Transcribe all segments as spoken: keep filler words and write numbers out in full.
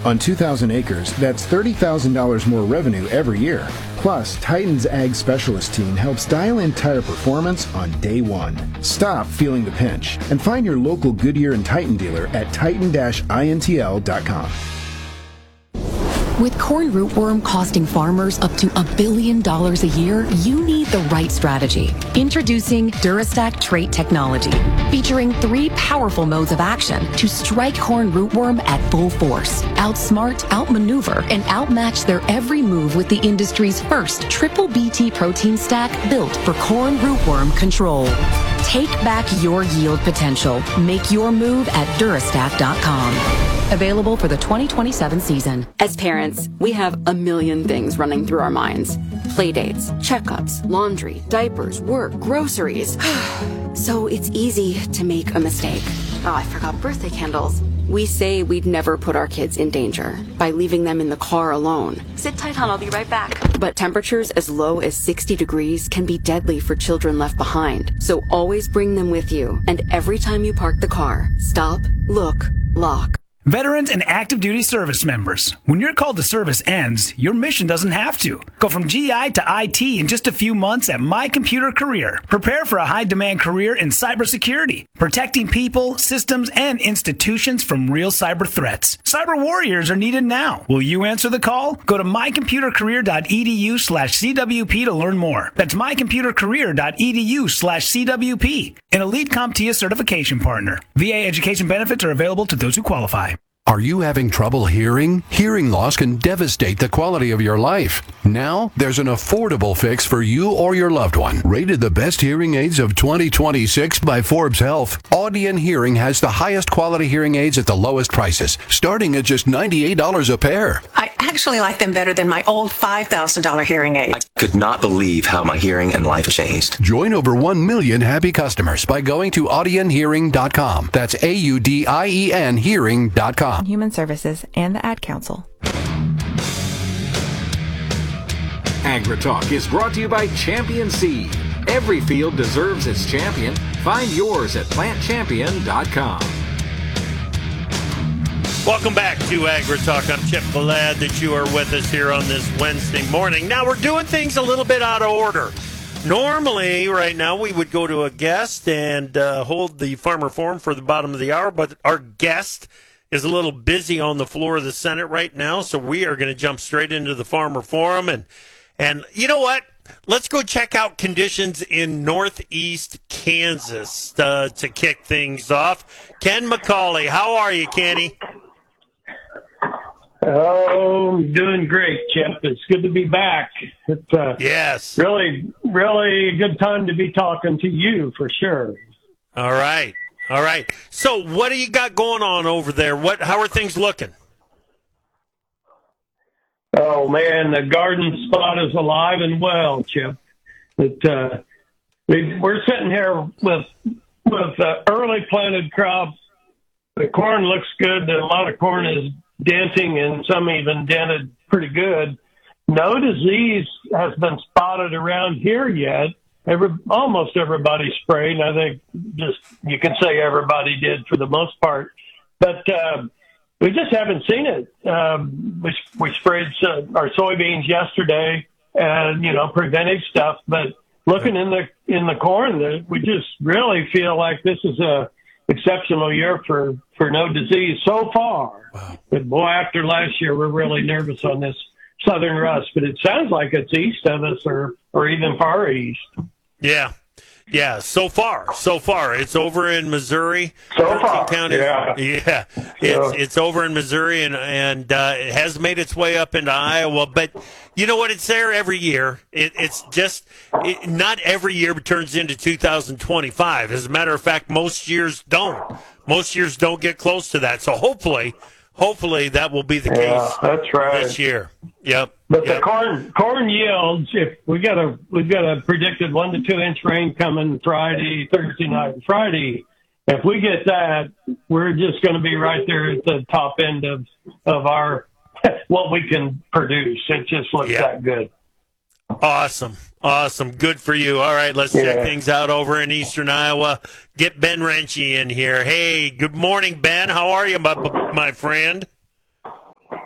On two thousand acres, that's thirty thousand dollars more revenue every year. Plus, Titan's Ag Specialist team helps dial in tire performance on day one. Stop feeling the pinch and find your local Goodyear and Titan dealer at titan dash intl dot com. With corn rootworm costing farmers up to a billion dollars a year, you need the right strategy. Introducing Durastack Trait Technology, featuring three powerful modes of action to strike corn rootworm at full force, outsmart, outmaneuver, and outmatch their every move with the industry's first triple B T protein stack built for corn rootworm control. Take back your yield potential. Make your move at Durastack dot com. Available for the twenty twenty-seven season. As parents, we have a million things running through our minds. Playdates, checkups, laundry, diapers, work, groceries. So it's easy to make a mistake. Oh, I forgot birthday candles. We say we'd never put our kids in danger by leaving them in the car alone. Sit tight, hon, I'll be right back. But temperatures as low as sixty degrees can be deadly for children left behind. So always bring them with you. And every time you park the car, stop, look, lock. Veterans and active duty service members, when your call to service ends, your mission doesn't have to. Go from G I to I T in just a few months at My Computer Career. Prepare for a high-demand career in cybersecurity, protecting people, systems, and institutions from real cyber threats. Cyber warriors are needed now. Will you answer the call? Go to my computer career dot e d u slash c w p to learn more. That's my computer career dot e d u slash c w p. An Elite CompTIA certification partner. V A education benefits are available to those who qualify. Are you having trouble hearing? Hearing loss can devastate the quality of your life. Now, there's an affordable fix for you or your loved one. Rated the best hearing aids of twenty twenty-six by Forbes Health, Audion Hearing has the highest quality hearing aids at the lowest prices, starting at just ninety-eight dollars a pair. I actually like them better than my old five thousand dollars hearing aids. I could not believe how my hearing and life changed. Join over one million happy customers by going to audion hearing dot com. That's A U D I E N hearing dot com. Human Services and the Ad Council. AgriTalk is brought to you by Champion Seed. Every field deserves its champion. Find yours at plant champion dot com. Welcome back to AgriTalk. I'm Chip. Glad that you are with us here on this Wednesday morning. Now, we're doing things a little bit out of order. Normally, right now, we would go to a guest and uh, hold the Farmer Forum for the bottom of the hour, but our guest is a little busy on the floor of the Senate right now, so we are going to jump straight into the Farmer Forum. And, and you know what? Let's go check out conditions in northeast Kansas uh, to kick things off. Ken McCauley, how are you, Kenny? Oh, doing great, Chip. It's good to be back. It's uh, yes, really, really a good time to be talking to you for sure. All right. All right. So what do you got going on over there? What? How are things looking? Oh, man, the garden spot is alive and well, Chip. It, uh, we, we're sitting here with with uh, early planted crops. The corn looks good. A lot of corn is denting, and some even dented pretty good. No disease has been spotted around here yet. Every, almost everybody sprayed. I think just you can say everybody did for the most part, but uh, we just haven't seen it. Um, we, we sprayed uh, our soybeans yesterday, and you know preventive stuff. But looking in the in the corn, we just really feel like this is a exceptional year for for no disease so far. Wow. But boy, after last year, we're really nervous on this southern rust. But it sounds like it's east of us, or or even far east. Yeah, yeah. So far, so far, it's over in Missouri. So far, County. yeah, yeah. It's it's over in Missouri, and and uh, it has made its way up into Iowa. But you know what? It's there every year. It, it's just it, not every year turns into two thousand twenty-five. As a matter of fact, most years don't. Most years don't get close to that. So hopefully, hopefully that will be the yeah, case. That's right. This year. Yep. But yep. the corn corn yields, if we got a we've got a predicted one to two inch rain coming Friday, Thursday night, and Friday. If we get that, we're just going to be right there at the top end of of our what we can produce. It just looks yep. that good. Awesome. Awesome. Good for you. All right, let's yeah. check things out over in eastern Iowa. Get Ben Renchie in here. Hey, good morning, Ben. How are you, my, my friend?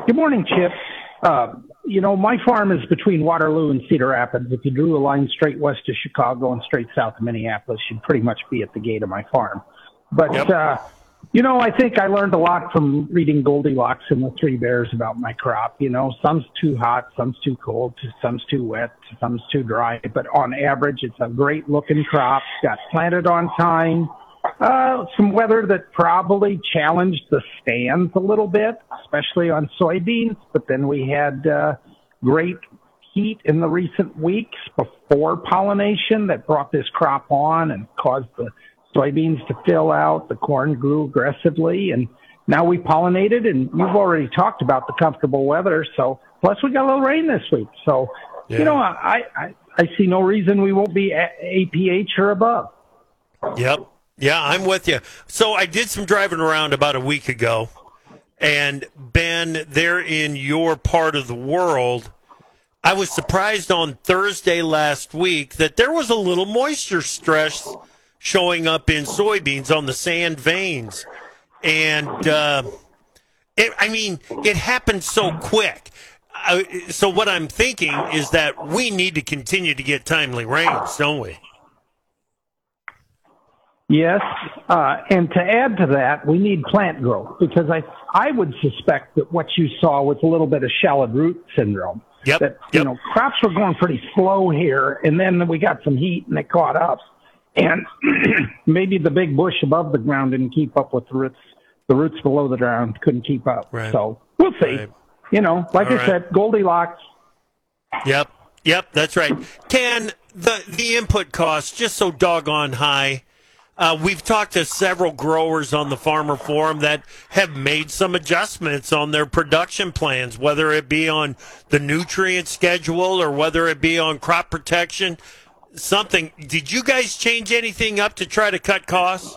Good morning, Chip. Uh, you know, my farm is between Waterloo and Cedar Rapids. If you drew a line straight west of Chicago and straight south of Minneapolis, you'd pretty much be at the gate of my farm. But, Yep. uh, you know, I think I learned a lot from reading Goldilocks and the Three Bears about my crop. You know, some's too hot, some's too cold, some's too wet, some's too dry. But on average, it's a great-looking crop, got planted on time. Uh, some weather that probably challenged the stands a little bit, especially on soybeans. But then we had uh, great heat in the recent weeks before pollination that brought this crop on and caused the soybeans to fill out. The corn grew aggressively, and now we pollinated. And you've already talked about the comfortable weather. So plus we got a little rain this week. So Yeah. you know, I, I I see no reason we won't be a- APH or above. Yep. Yeah, I'm with you. So I did some driving around about a week ago, and Ben, there in your part of the world, I was surprised on Thursday last week that there was a little moisture stress showing up in soybeans on the sand veins. And, uh, it, I mean, it happened so quick. Uh, so what I'm thinking is that we need to continue to get timely rains, don't we? Yes, uh, and to add to that, we need plant growth because I I would suspect that what you saw was a little bit of shallowed root syndrome. Yep. That yep. you know crops were going pretty slow here, and then we got some heat and it caught up, and maybe the big bush above the ground didn't keep up with the roots. The roots below the ground couldn't keep up. Right. So we'll see. Right. You know, like All I right. said, Goldilocks. Yep, yep, that's right. Ken, the the input costs just so doggone high. Uh, we've talked to several growers on the Farmer Forum that have made some adjustments on their production plans, whether it be on the nutrient schedule or whether it be on crop protection. Something. Did you guys change anything up to try to cut costs?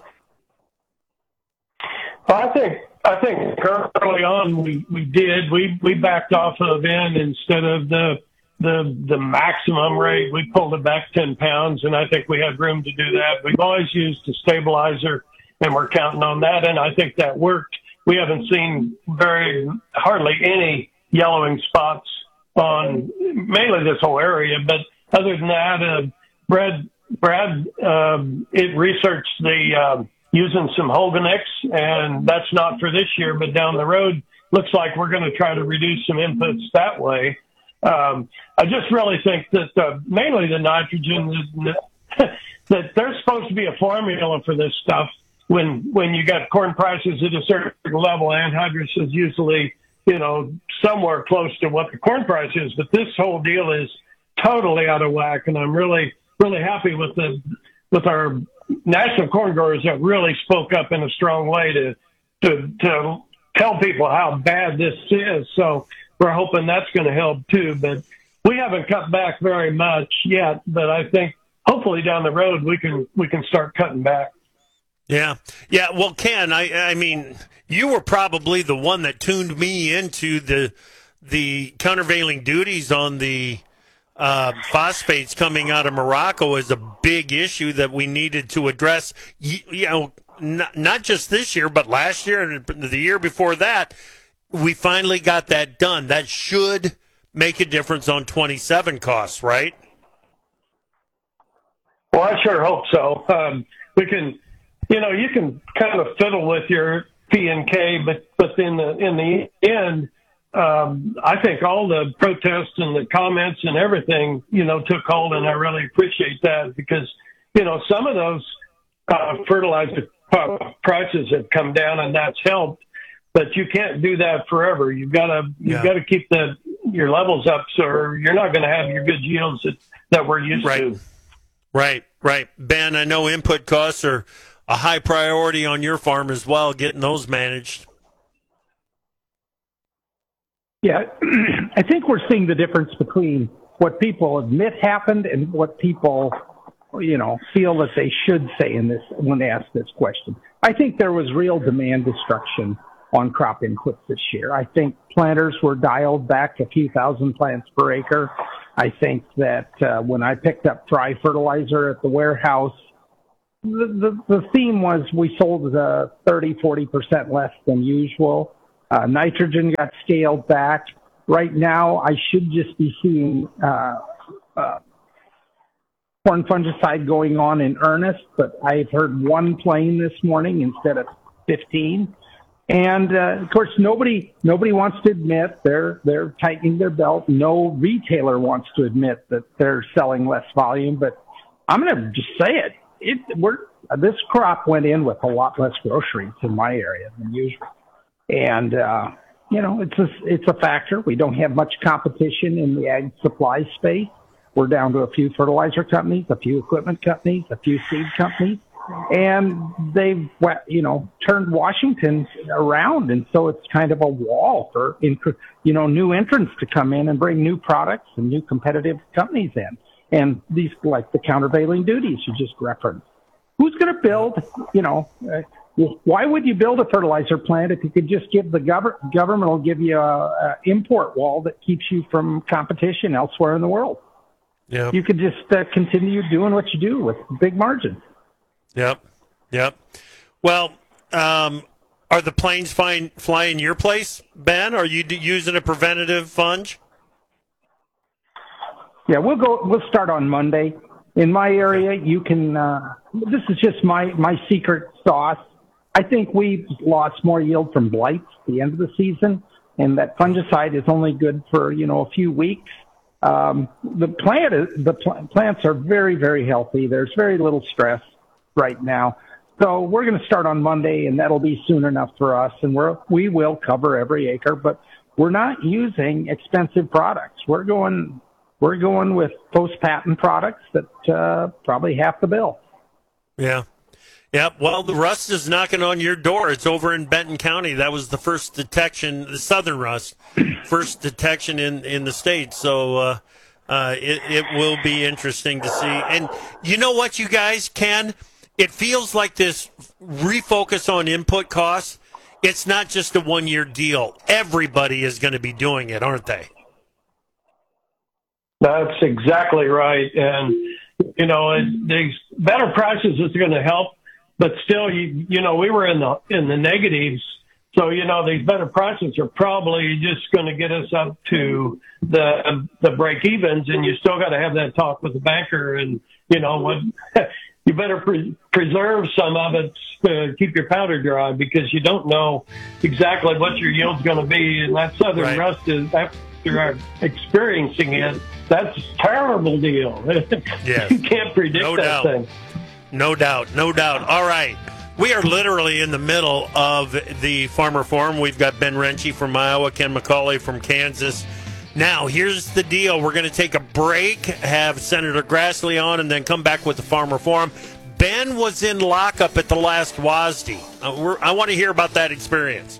I think I think early on we, we did. We we backed off of N instead of the the the maximum rate. We pulled it back ten pounds, and I think we had room to do that. We've always used a stabilizer, and we're counting on that, and I think that worked. We haven't seen very hardly any yellowing spots on mainly this whole area, but other than that, uh, Brad Brad um, it researched the uh, using some Hoganix, and that's not for this year, but down the road, looks like we're going to try to reduce some inputs that way. Um, I just really think that uh, mainly the nitrogen, that there's supposed to be a formula for this stuff. When when you got corn prices at a certain level, anhydrous is usually, you know, somewhere close to what the corn price is. But this whole deal is totally out of whack, and I'm really really happy with the with our national corn growers that really spoke up in a strong way to to to tell people how bad this is. So we're hoping that's going to help too. But we haven't cut back very much yet. But I think hopefully down the road we can we can start cutting back. Yeah, yeah. Well, Ken, I I mean, you were probably the one that tuned me into the the countervailing duties on the uh, phosphates coming out of Morocco as a big issue that we needed to address. You, you know, not, not just this year, but last year and the year before that. We finally got that done. That should make a difference on twenty-seven costs, right? Well, I sure hope so. Um, we can, you know, you can kind of fiddle with your P and K, but but in the in the end, um, I think all the protests and the comments and everything, you know, took hold, and I really appreciate that because, you know, some of those uh, fertilizer prices have come down, and that's helped. But you can't do that forever. You've got to you've Yeah. got to keep the your levels up, so you're not going to have your good yields that, that we're used Right. to. Right, right. Ben, I know input costs are a high priority on your farm as well, getting those managed. Yeah, I think we're seeing the difference between what people admit happened and what people, you know, feel that they should say in this when they ask this question. I think there was real demand destruction on crop inputs this year. I think planters were dialed back a few thousand plants per acre. I think that uh, when I picked up dry fertilizer at the warehouse, the, the, the theme was we sold uh, thirty, forty percent less than usual. Uh, nitrogen got scaled back. Right now, I should just be seeing uh, uh, corn fungicide going on in earnest, but I've heard one plane this morning instead of fifteen. And uh, of course, nobody nobody wants to admit they're they're tightening their belt. No retailer wants to admit that they're selling less volume. But I'm going to just say it. It we're this crop went in with a lot less groceries in my area than usual, and uh, you know it's a it's a factor. We don't have much competition in the ag supply space. We're down to a few fertilizer companies, a few equipment companies, a few seed companies. And they've, you know, turned Washington around, and so it's kind of a wall for, you know, new entrants to come in and bring new products and new competitive companies in. And these, like the countervailing duties you just referenced. Who's going to build, you know, uh, why would you build a fertilizer plant if you could just give the gov- government will give you a, a import wall that keeps you from competition elsewhere in the world? Yeah. You could just uh, continue doing what you do with big margins. Yep, yep. Well, um, are the planes flying, flying your place, Ben? Are you d- using a preventative funge? Yeah, we'll go. We'll start on Monday. In my area, you can. Uh, this is just my my secret sauce. I think we lost more yield from blights at the end of the season, and that fungicide is only good for you know a few weeks. Um, the plant is, the pl- plants are very very healthy. There's very little stress right now. So we're going to start on Monday, and that'll be soon enough for us. And we're, we will cover every acre, but we're not using expensive products. We're going, we're going with post-patent products that uh, probably half the bill. Yeah. Yeah. Well, the rust is knocking on your door. It's over in Benton County. That was the first detection, the southern rust, first detection in, in the state. So, uh, uh, it, it will be interesting to see. And you know what, you guys can, it feels like this refocus on input costs. It's not just a one-year deal. Everybody is going to be doing it, aren't they? That's exactly right. And, you know, it, these better prices is going to help, but still, you, you know, we were in the, in the negatives. So, you know, these better prices are probably just going to get us up to the, the break evens, and you still got to have that talk with the banker and, you know, what, you better pre- preserve some of it to keep your powder dry, because you don't know exactly what your yield's going to be. And that southern right. rust is, after experiencing it, that's a terrible deal. Yes. You can't predict no that doubt. thing. No doubt. No doubt. All right. We are literally in the middle of the Farmer Forum. We've got Ben Renchie from Iowa, Ken McCauley from Kansas. Now, here's the deal. We're going to take a break, have Senator Grassley on, and then come back with the Farmer Forum. Ben was in lockup at the last W A S D. Uh, we're, I want to hear about that experience.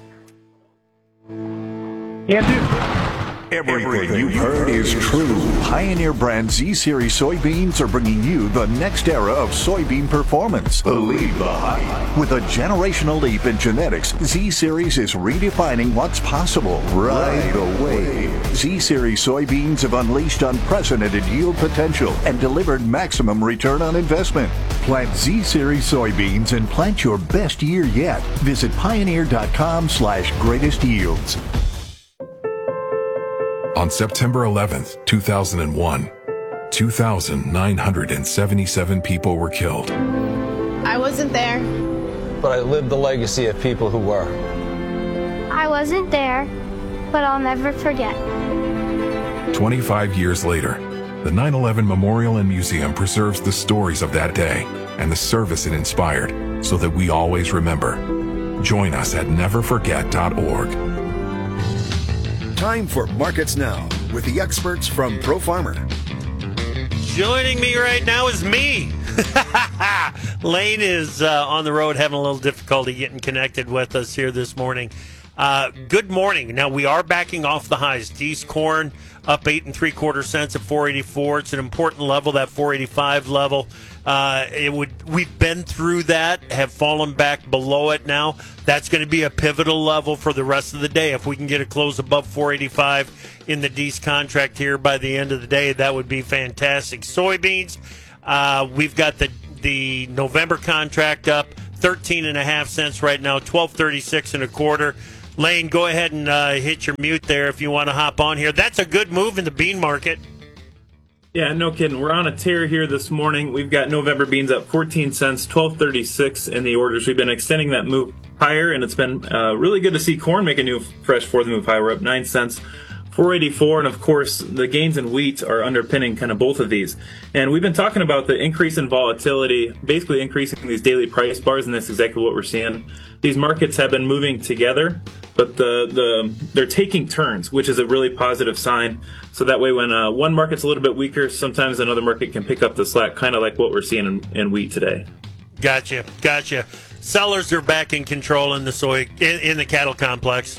Andrew. Everything you've heard is true. Pioneer brand Z-Series soybeans are bringing you the next era of soybean performance. Believe the hype. With a generational leap in genetics, Z-Series is redefining what's possible right away. Z-Series soybeans have unleashed unprecedented yield potential and delivered maximum return on investment. Plant Z-Series soybeans and plant your best year yet. Visit pioneer.com slash greatest yields. On September eleventh, two thousand one, two thousand nine hundred seventy-seven people were killed. I wasn't there. But I lived the legacy of people who were. I wasn't there, but I'll never forget. twenty-five years later, the nine eleven Memorial and Museum preserves the stories of that day and the service it inspired so that we always remember. Join us at never forget dot org. Time for Markets Now with the experts from ProFarmer. Joining me right now is me. Lane is uh, on the road having a little difficulty getting connected with us here this morning. Uh, good morning. Now, we are backing off the highs. Dees corn up eight and three quarter cents at four eighty-four. It's an important level, that four eighty-five level. Uh, it would. We've been through that, have fallen back below it now. That's going to be a pivotal level for the rest of the day. If we can get a close above four eighty-five in the Dees contract here by the end of the day, that would be fantastic. Soybeans, uh, we've got the the November contract up thirteen and a half cents right now, twelve thirty-six and a quarter. Lane, go ahead and uh, hit your mute there if you want to hop on here. That's a good move in the bean market. Yeah, no kidding. We're on a tear here this morning. We've got November beans up fourteen cents, twelve thirty-six in the orders. We've been extending that move higher, and it's been uh, really good to see corn make a new fresh fourth move higher. We're up nine cents, four eighty-four, and of course the gains in wheat are underpinning kind of both of these. And we've been talking about the increase in volatility, basically increasing these daily price bars, and that's exactly what we're seeing. These markets have been moving together, but the the they're taking turns, which is a really positive sign. So that way, when uh, one market's a little bit weaker, sometimes another market can pick up the slack, kind of like what we're seeing in, in wheat today. Gotcha, gotcha. Sellers are back in control in the soy in, in the cattle complex.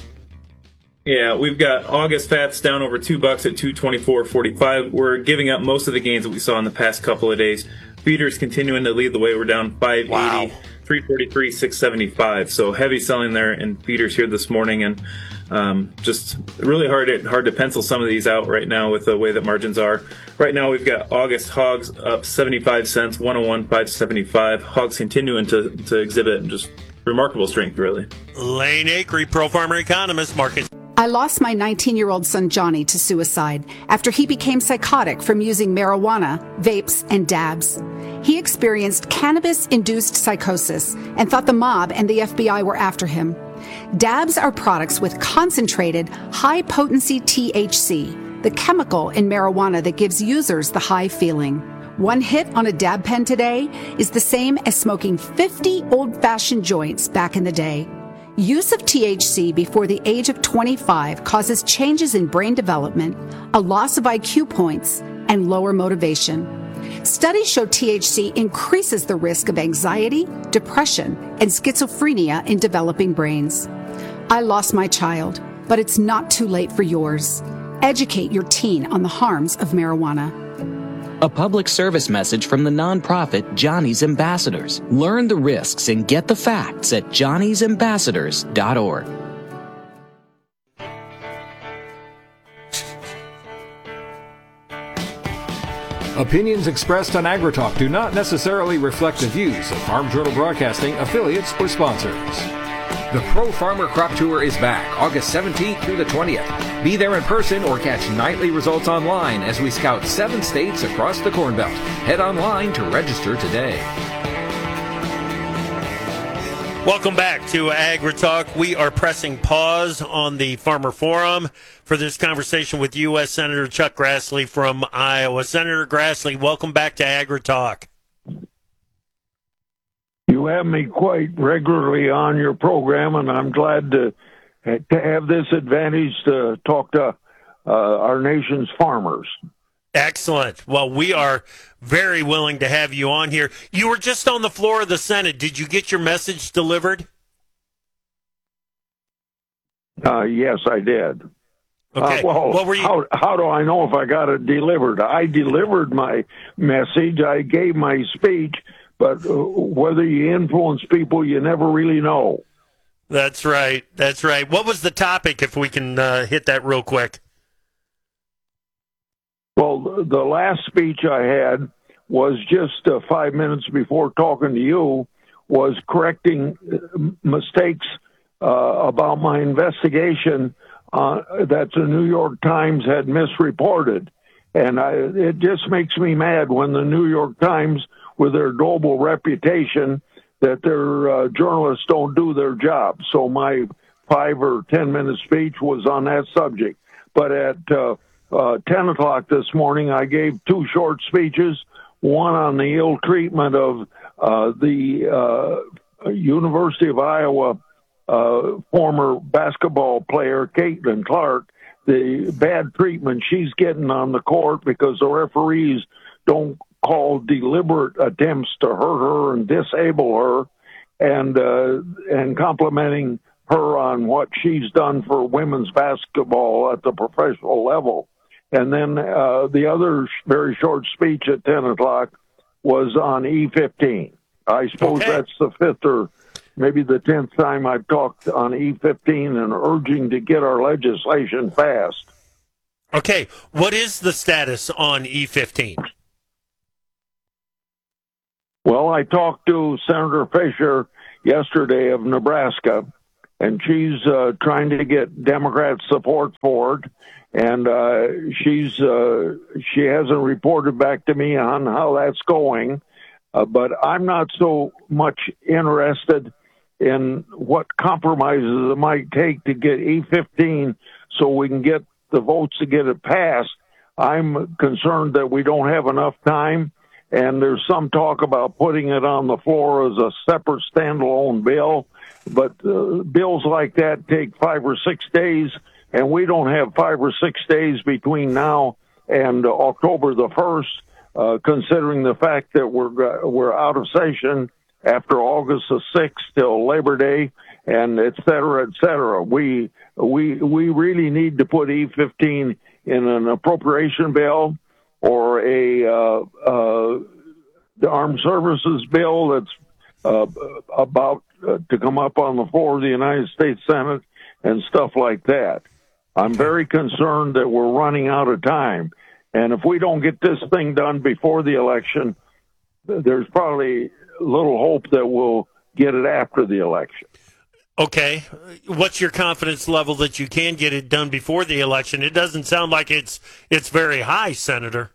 Yeah, we've got August fats down over two bucks at two twenty-four forty-five. We're giving up most of the gains that we saw in the past couple of days. Feeders continuing to lead the way. We're down five eighty, wow. three forty-three, six seventy-five. So heavy selling there in feeders here this morning, and um, just really hard to, hard to pencil some of these out right now with the way that margins are. Right now we've got August hogs up seventy-five cents, one oh one five seventy-five. Hogs continuing to, to exhibit just remarkable strength, really. Lane Acree, Pro Farmer Economist, market. I lost my nineteen-year-old son Johnny to suicide after he became psychotic from using marijuana, vapes, and dabs. He experienced cannabis-induced psychosis and thought the mob and the F B I were after him. Dabs are products with concentrated, high-potency T H C, the chemical in marijuana that gives users the high feeling. One hit on a dab pen today is the same as smoking fifty old-fashioned joints back in the day. Use of T H C before the age of twenty-five causes changes in brain development, a loss of I Q points, and lower motivation. Studies show T H C increases the risk of anxiety, depression, and schizophrenia in developing brains. I lost my child, but it's not too late for yours. Educate your teen on the harms of marijuana. A public service message from the nonprofit Johnny's Ambassadors. Learn the risks and get the facts at johnny's ambassadors dot org. Opinions expressed on AgriTalk do not necessarily reflect the views of Farm Journal Broadcasting, affiliates, or sponsors. The Pro Farmer Crop Tour is back August seventeenth through the twentieth. Be there in person or catch nightly results online as we scout seven states across the Corn Belt. Head online to register today. Welcome back to AgriTalk. We are pressing pause on the Farmer Forum for this conversation with U S Senator Chuck Grassley from Iowa. Senator Grassley, welcome back to AgriTalk. You have me quite regularly on your program, and I'm glad to to have this advantage to talk to uh, our nation's farmers. Excellent. Well, we are very willing to have you on here. You were just on the floor of the Senate. Did you get your message delivered? Uh, yes, I did. Okay. Uh, well, what were you... how, how do I know if I got it delivered? I delivered my message. I gave my speech, but uh, whether you influence people, you never really know. That's right. That's right. What was the topic, if we can uh, hit that real quick? Well, the last speech I had was just uh, five minutes before talking to you, was correcting mistakes uh, about my investigation uh, that the New York Times had misreported. And I, it just makes me mad when the New York Times, with their global reputation, that their uh, journalists don't do their job. So my five or ten minute speech was on that subject. But at uh, uh, ten o'clock this morning, I gave two short speeches, one on the ill treatment of uh, the uh, University of Iowa uh, former basketball player, Caitlin Clark, the bad treatment she's getting on the court because the referees don't call deliberate attempts to hurt her and disable her, and uh, and complimenting her on what she's done for women's basketball at the professional level. And then uh, the other very short speech at ten o'clock was on E fifteen. I suppose okay. That's the fifth or maybe the tenth time I've talked on E fifteen and urging to get our legislation passed. Okay, what is the status on E fifteen? Well, I talked to Senator Fisher yesterday of Nebraska, and she's uh, trying to get Democrat support for it. And uh, she's uh, she hasn't reported back to me on how that's going. Uh, but I'm not so much interested in what compromises it might take to get E fifteen so we can get the votes to get it passed. I'm concerned that we don't have enough time, and there's some talk about putting it on the floor as a separate standalone bill. But uh, bills like that take five or six days, and we don't have five or six days between now and uh, October the first, uh, considering the fact that we're uh, we're out of session after August the sixth till Labor Day, and et cetera, et cetera. We we we really need to put E fifteen in an appropriation bill or a uh, uh, the armed services bill that's uh, about uh, to come up on the floor of the United States Senate and stuff like that. I'm very concerned that we're running out of time. And if we don't get this thing done before the election, there's probably little hope that we'll get it after the election. Okay. What's your confidence level that you can get it done before the election? It doesn't sound like it's it's very high, Senator.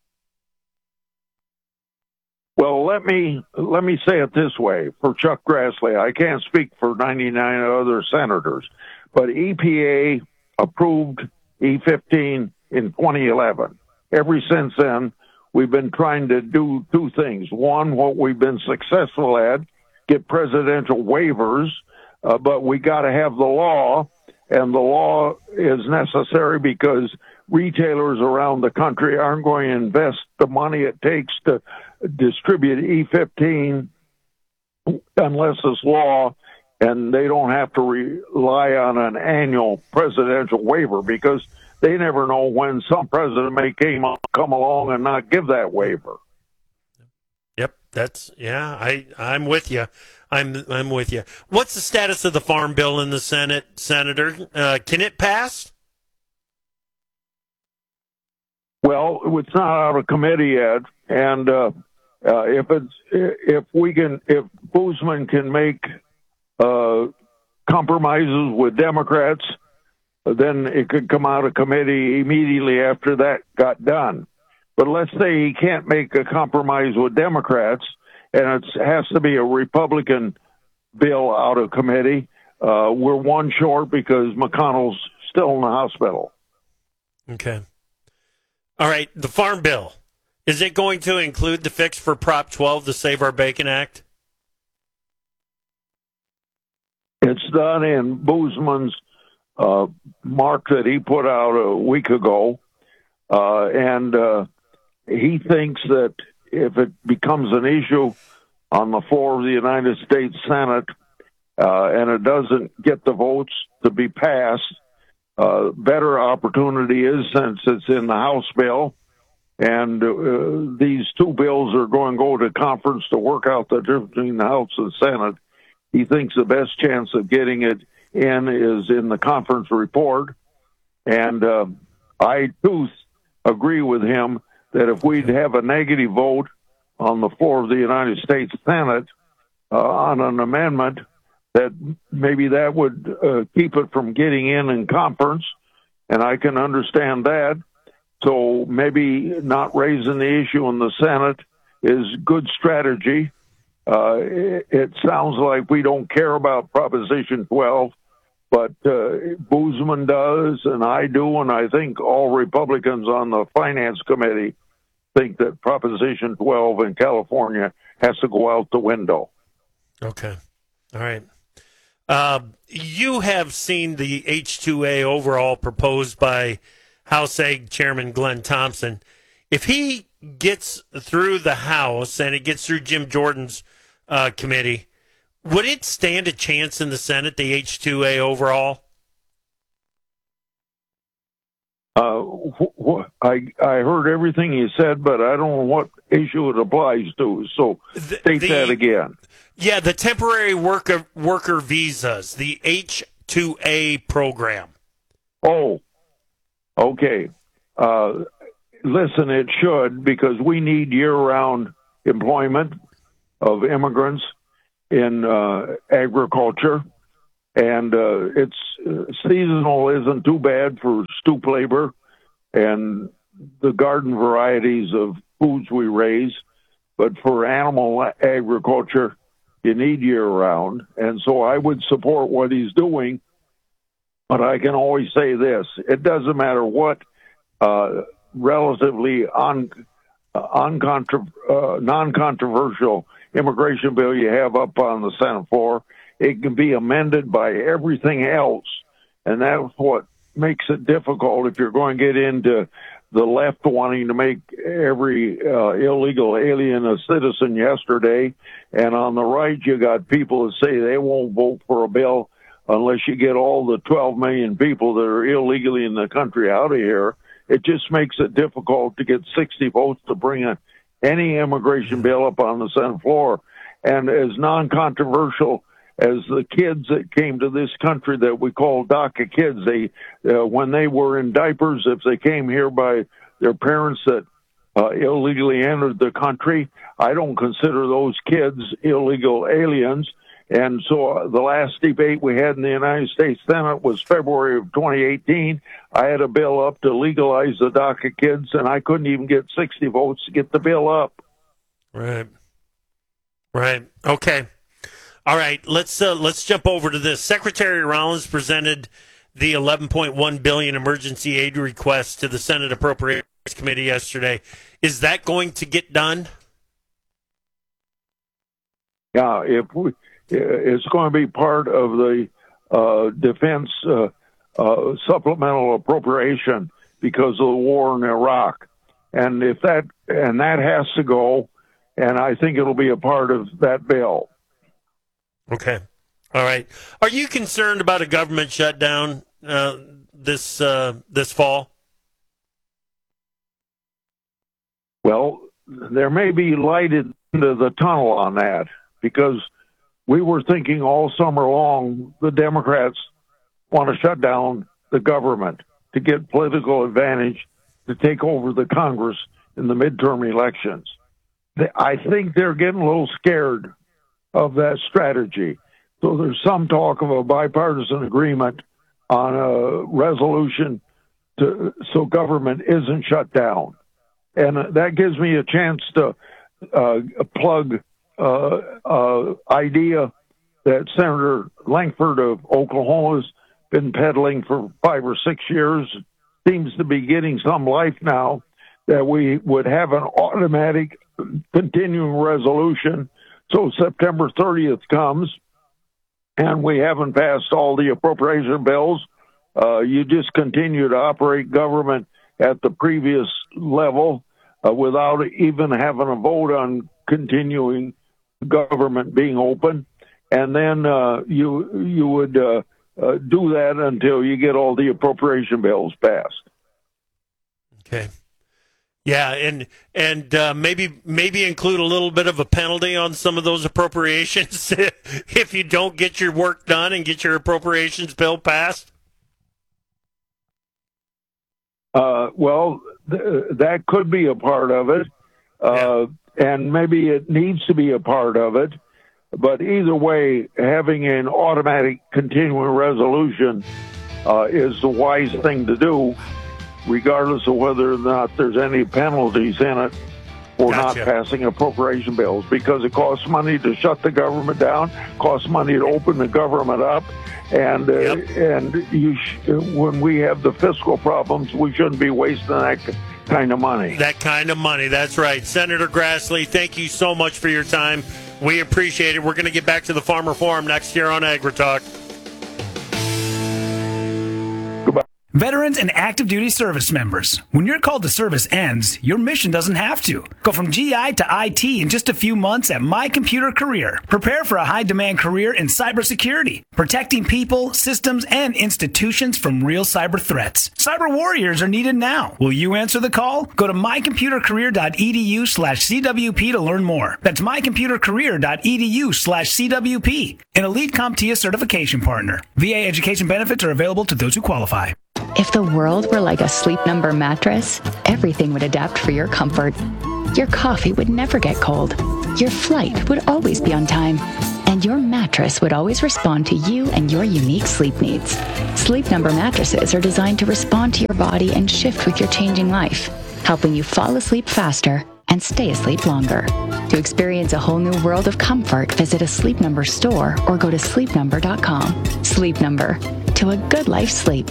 Well, let me let me say it this way. For Chuck Grassley, I can't speak for ninety-nine other senators, but E P A approved E fifteen in twenty eleven. Ever since then, we've been trying to do two things. One, what we've been successful at, get presidential waivers, uh, but we got to have the law, and the law is necessary because retailers around the country aren't going to invest the money it takes to distribute E fifteen unless it's law, and they don't have to rely on an annual presidential waiver because they never know when some president may came, come along and not give that waiver. Yep, that's yeah. I I'm with you. I'm I'm with you. What's the status of the farm bill in the Senate, Senator? Uh, can it pass? Well, it's not out of committee yet, and uh, uh, if it's if we can if Boozman can make uh, compromises with Democrats, then it could come out of committee immediately after that got done. But let's say he can't make a compromise with Democrats, and it has to be a Republican bill out of committee. Uh, we're one short because McConnell's still in the hospital. Okay. All right, the Farm Bill. Is it going to include the fix for Prop twelve, the Save Our Bacon Act? It's done in Boozman's uh, mark that he put out a week ago, uh, and uh, he thinks that if it becomes an issue on the floor of the United States Senate uh, and it doesn't get the votes to be passed, Uh, better opportunity is since it's in the House bill, and uh, these two bills are going to go to conference to work out the difference between the House and Senate. He thinks the best chance of getting it in is in the conference report, and uh, I too agree with him that if we'd have a negative vote on the floor of the United States Senate uh, on an amendment, that maybe that would uh, keep it from getting in in conference, and I can understand that. So maybe not raising the issue in the Senate is good strategy. Uh, it, it sounds like we don't care about Proposition twelve, but uh, Boozman does, and I do, and I think all Republicans on the Finance Committee think that Proposition twelve in California has to go out the window. Okay. All right. Uh, you have seen the H two A overall proposed by House Ag Chairman Glenn Thompson. If he gets through the House and it gets through Jim Jordan's uh, committee, would it stand a chance in the Senate, the H two A overall? Uh, wh- wh- I I heard everything you said, but I don't know what issue it applies to. So the, state the, that again. Yeah, the temporary worker worker visas, the H two A program. Oh, okay. Uh, listen, it should, because we need year-round employment of immigrants in uh, agriculture. and uh, it's uh, seasonal isn't too bad for stoop labor and the garden varieties of foods we raise, but for animal agriculture, you need year-round, and so I would support what he's doing, but I can always say this. It doesn't matter what uh, relatively un, uh, uncontra- uh, non-controversial immigration bill you have up on the Senate floor. It can be amended by everything else, and that's what makes it difficult if you're going to get into the left wanting to make every uh, illegal alien a citizen yesterday, and on the right you got people that say they won't vote for a bill unless you get all the twelve million people that are illegally in the country out of here. It just makes it difficult to get sixty votes to bring a, any immigration bill up on the Senate floor. And as non-controversial as the kids that came to this country that we call DACA kids, they uh, when they were in diapers, if they came here by their parents that uh, illegally entered the country, I don't consider those kids illegal aliens. And so uh, the last debate we had in the United States Senate was February of twenty eighteen. I had a bill up to legalize the DACA kids, and I couldn't even get sixty votes to get the bill up. Right. Right. Okay. All right, let's uh, let's jump over to this. Secretary Rollins presented the eleven point one billion dollars emergency aid request to the Senate Appropriations Committee yesterday. Is that going to get done? Yeah, if we, it's going to be part of the uh, defense uh, uh, supplemental appropriation because of the war in Iraq, and if that and that has to go, and I think it'll be a part of that bill. Okay. All right. Are you concerned about a government shutdown uh, this uh, this fall? Well, there may be light into the tunnel on that, because we were thinking all summer long the Democrats want to shut down the government to get political advantage to take over the Congress in the midterm elections. I think they're getting a little scared of that strategy. So there's some talk of a bipartisan agreement on a resolution to, so government isn't shut down. And that gives me a chance to uh, plug uh, uh, idea that Senator Lankford of Oklahoma has been peddling for five or six years. Seems to be getting some life now, that we would have an automatic continuing resolution. So September thirtieth comes, and we haven't passed all the appropriation bills. Uh, you just continue to operate government at the previous level uh, without even having a vote on continuing government being open. And then uh, you you would uh, uh, do that until you get all the appropriation bills passed. Okay. Yeah, and and uh, maybe maybe include a little bit of a penalty on some of those appropriations if you don't get your work done and get your appropriations bill passed. Uh, well, th- that could be a part of it, uh, yeah. and maybe it needs to be a part of it. But either way, having an automatic continuing resolution uh, is the wise thing to do, regardless of whether or not there's any penalties in it for gotcha. not passing appropriation bills, because it costs money to shut the government down, costs money to open the government up, and uh, yep. and you sh- when we have the fiscal problems, we shouldn't be wasting that kind of money. That kind of money, that's right. Senator Grassley, thank you so much for your time. We appreciate it. We're going to get back to the Farmer Forum next year on AgriTalk. Veterans and active duty service members, when your call to service ends, your mission doesn't have to. Go from G I to I T in just a few months at My Computer Career. Prepare for a high-demand career in cybersecurity, protecting people, systems, and institutions from real cyber threats. Cyber warriors are needed now. Will you answer the call? Go to mycomputercareer.edu slash CWP to learn more. That's mycomputercareer.edu slash CWP. An Elite CompTIA certification partner. V A education benefits are available to those who qualify. If the world were like a Sleep Number mattress, everything would adapt for your comfort. Your coffee would never get cold. Your flight would always be on time. and your mattress would always respond to you and your unique sleep needs. Sleep Number mattresses are designed to respond to your body and shift with your changing life, helping you fall asleep faster and stay asleep longer. To experience a whole new world of comfort, visit a Sleep Number store or go to sleep number dot com. Sleep Number, to a good life sleep.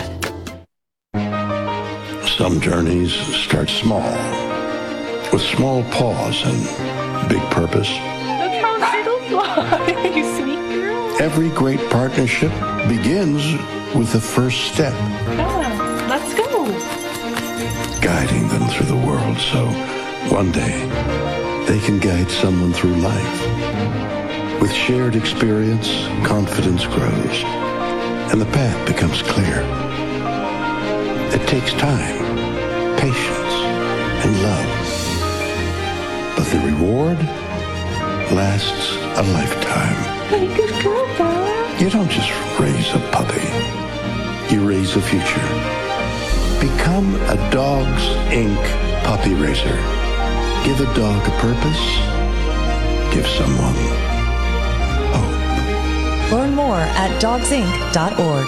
Some journeys start small, with small pause and big purpose. Look how little fly. You sneak through. Every great partnership begins with the first step, Yeah, let's go. guiding them through the world so one day they can guide someone through life. With shared experience, confidence grows, and the path becomes clear. It takes time, patience, and love. But the reward lasts a lifetime. Good girl, Bob. You don't just raise a puppy. You raise a future. Become a Dogs Incorporated puppy raiser. Give a dog a purpose. Give someone hope. Learn more at dogs inc dot org.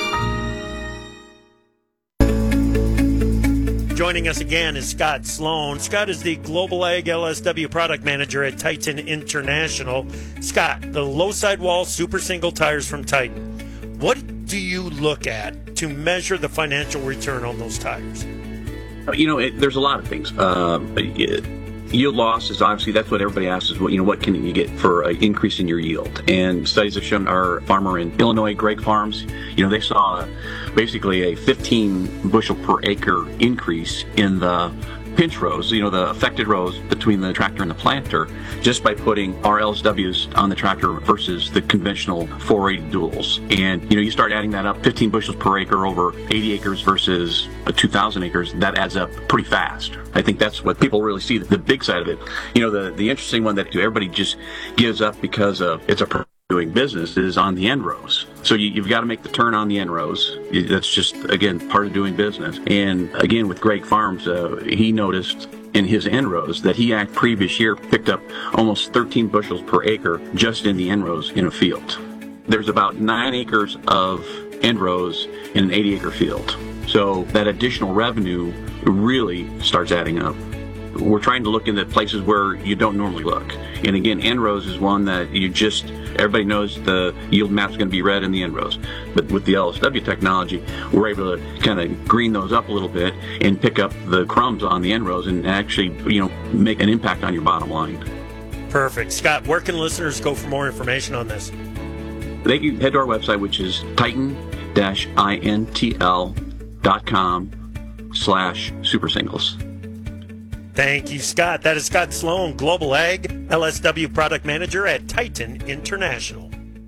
Joining us again is Scott Sloan. Scott is the Global Ag L S W product manager at Titan International. Scott, the low sidewall super single tires from Titan. What do you look at to measure the financial return on those tires? You know, it, there's a lot of things. Uh, yield loss is obviously, that's what everybody asks is, what, you know, what can you get for an increase in your yield? And studies have shown our farmer in Illinois, Gregg Farms, you know, they saw basically a fifteen bushel per acre increase in the pinch rows, you know, the affected rows between the tractor and the planter, just by putting our L S Ws on the tractor versus the conventional four eighty duals. And, you know, you start adding that up, fifteen bushels per acre over eighty acres versus two thousand acres, that adds up pretty fast. I think that's what people really see, the big side of it. You know, the, the interesting one that everybody just gives up because of it's a doing business is on the end rows. So you, you've got to make the turn on the end rows. That's just, again, part of doing business. And again, with Gregg Farms, uh, he noticed in his end rows that he act previous year picked up almost thirteen bushels per acre just in the end rows in a field. There's about nine acres of end rows in an eighty acre field. So that additional revenue really starts adding up. We're trying to look into places where you don't normally look. And again, end rows is one that you just, everybody knows the yield map's going to be red in the end rows. But with the L S W technology, we're able to kind of green those up a little bit and pick up the crumbs on the end rows and actually, you know, make an impact on your bottom line. Perfect. Scott, where can listeners go for more information on this? They can head to our website, which is titan dash intl dot com slash super singles. Thank you, Scott. That is Scott Sloan, Global Ag L S W product manager at Titan International.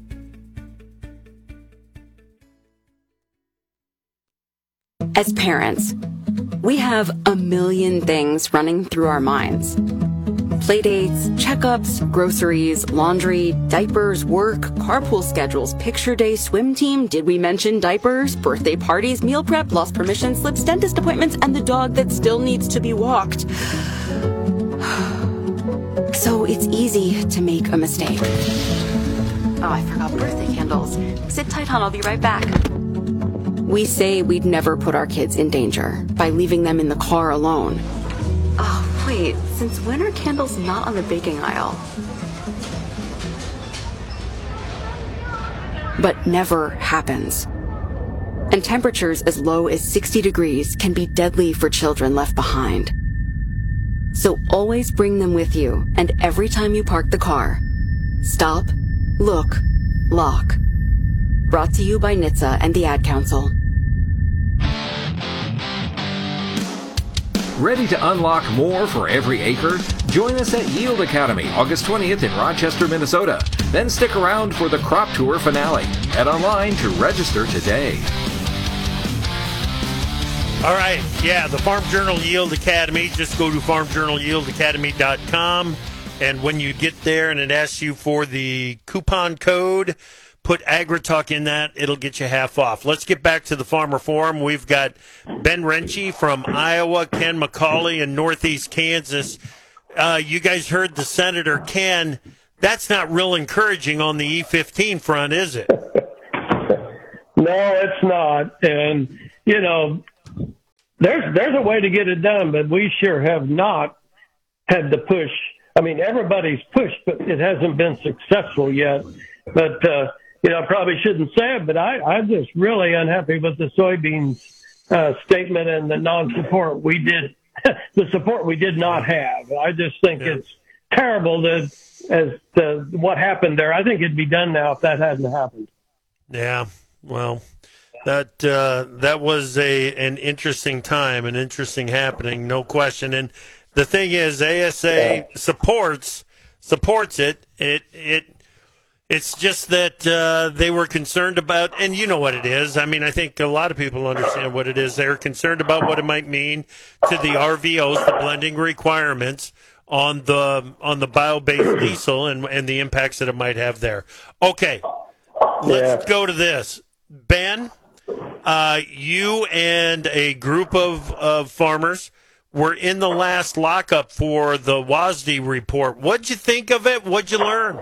As parents, we have a million things running through our minds. Playdates, checkups, groceries, laundry, diapers, work, carpool schedules, picture day, swim team, did we mention diapers, birthday parties, meal prep, lost permission slips, dentist appointments, and the dog that still needs to be walked. So it's easy to make a mistake. Oh, I forgot birthday candles. Sit tight, hon, I'll be right back. We say we'd never put our kids in danger by leaving them in the car alone. Oh, wait, since when are candles not on the baking aisle? But never happens. And temperatures as low as sixty degrees can be deadly for children left behind. So always bring them with you, and every time you park the car, stop, look, lock. Brought to you by N H T S A and the Ad Council. Ready to unlock more for every acre? Join us at Yield Academy, August twentieth in Rochester, Minnesota. Then stick around for the Crop Tour finale. Head online to register today. All right, yeah, the Farm Journal Yield Academy. Just go to farm journal yield academy dot com, and when you get there and it asks you for the coupon code, put AgriTalk in that. It'll get you half off. Let's get back to the Farmer Forum. We've got Ben Renchie from Iowa, Ken McCauley in Northeast Kansas. Uh, you guys heard the Senator Ken. that's not real encouraging on the E fifteen front, is it? No, it's not. And, you know, there's there's a way to get it done, but we sure have not had to push. I mean, everybody's pushed, but it hasn't been successful yet. But, uh, you know, I probably shouldn't say it, but I, I'm just really unhappy with the soybeans uh, statement and the non-support we did, the support we did not have. I just think yeah. it's terrible that as to what happened there. I think it'd be done now if that hadn't happened. Yeah, well, that uh, that was a an interesting time, an interesting happening, no question. And the thing is, A S A yeah. supports supports it. It it it's just that uh, they were concerned about, and you know what it is. I mean, I think a lot of people understand what it is. They're concerned about what it might mean to the R V Os, the blending requirements on the on the bio-based diesel, and and the impacts that it might have there. Okay, let's yeah. go to this, Ben. Uh, you and a group of, of farmers were in the last lockup for the W A S D report. What'd you think of it? What'd you learn?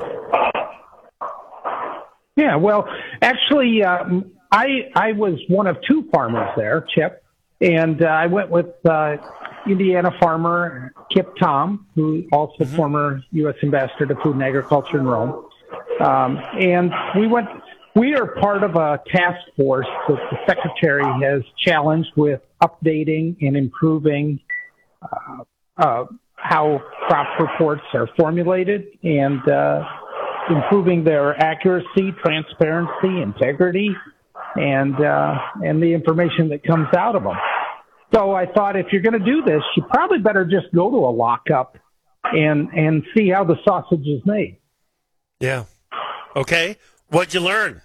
Yeah, well, actually, um, I I was one of two farmers there, Chip, and uh, I went with uh, Indiana farmer Kip Tom, who also mm-hmm. former U S ambassador to Food and Agriculture in Rome, um, and we went. We are part of a task force that the Secretary has challenged with updating and improving uh, uh, how crop reports are formulated and uh, improving their accuracy, transparency, integrity, and uh, and the information that comes out of them. So I thought if you're going to do this, you probably better just go to a lockup and and see how the sausage is made. Yeah. Okay. What'd you learn?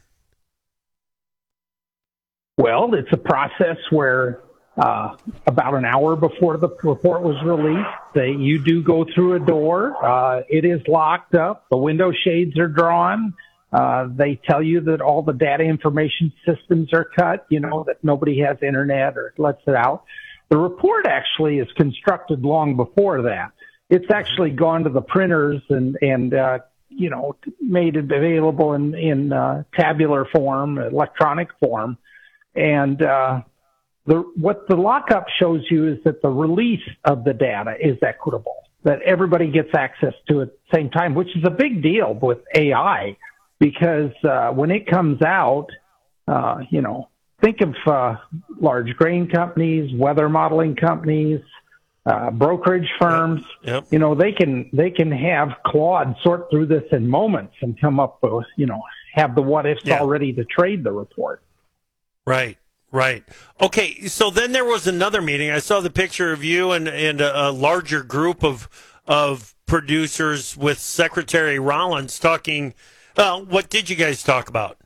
Well, it's a process where uh, about an hour before the report was released, they, you do go through a door. Uh, it is locked up. The window shades are drawn. Uh, they tell you that all the data information systems are cut, you know, that nobody has internet or lets it out. The report actually is constructed long before that. It's actually gone to the printers and, and uh, you know, made it available in, in uh, tabular form, electronic form. And uh, the, what the lockup shows you is that the release of the data is equitable, that everybody gets access to it at the same time, which is a big deal with A I, because uh, when it comes out, uh, you know, think of uh, large grain companies, weather modeling companies, Uh, brokerage firms, yep. Yep. you know, they can they can have Claude sort through this in moments and come up with, you know, have the what ifs yeah. all ready to trade the report. Right, right. Okay, so then there was another meeting. I saw the picture of you and and a, a larger group of of producers with Secretary Rollins talking. Well, what did you guys talk about?